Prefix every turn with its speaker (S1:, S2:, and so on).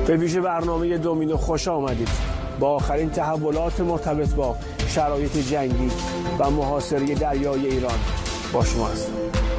S1: به ویژه برنامه دومینو خوش آمدید. با آخرین تحولات مرتبط با شرایط جنگی و محاصره دریای ایران با شما هستم.